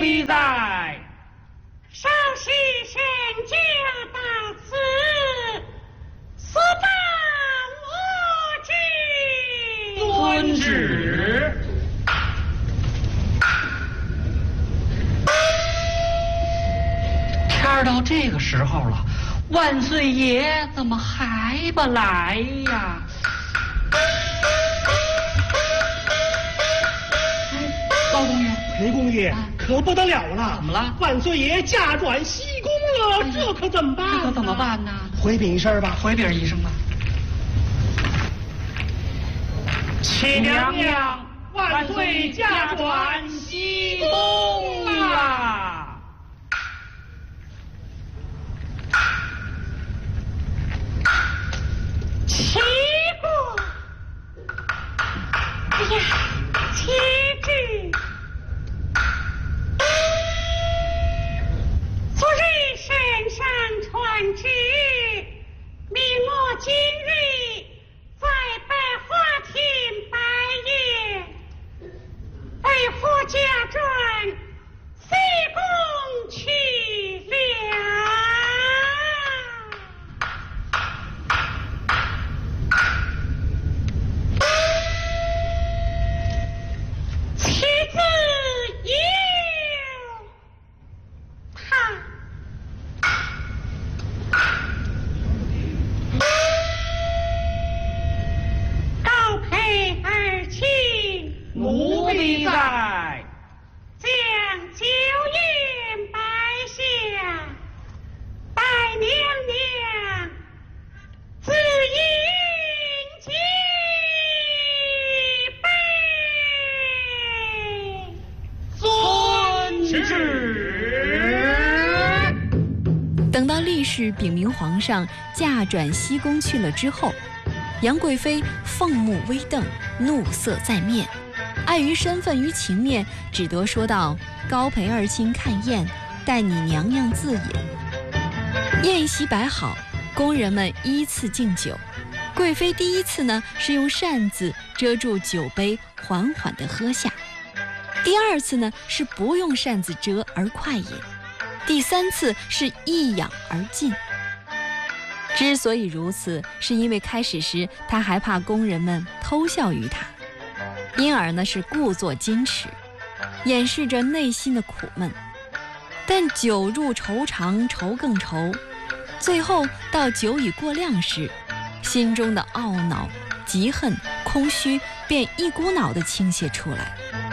必在。 少时身家到此，所办我知。 遵旨。天儿到这个时候了，万岁爷怎么还不来呀？高公爷， 裴公爷，可不得了了！ 怎么了？ 万岁爷驾转西宫了，这可怎么办？ 这可怎么办呢？ 回禀一声吧， 回禀一声吧。 启娘娘，万岁驾转西宫啦！ 齐国，哎呀，且知昨日圣上传旨，命我今日在百花亭拜谒，为父驾转西宫去了。妻子有他，高配儿亲， 奴婢在。 将酒宴摆下，待娘娘自饮几杯。 遵旨。 等到立誓禀明皇上驾转西宫去了之后，杨贵妃凤目微瞪，怒色在面，碍于身份与情面，只得说道：“高陪二亲看宴，待你娘娘自饮。”宴席摆好，宫人们依次敬酒。贵妃第一次呢是用扇子遮住酒杯，缓缓地喝下；第二次呢是不用扇子遮而快饮；第三次是一仰而尽。之所以如此，是因为开始时她还怕宫人们偷笑于她，因而呢是故作矜持，掩饰着内心的苦闷。但酒入愁肠，愁更愁，最后到酒已过量时，心中的懊恼、嫉恨、空虚便一股脑地倾泻出来。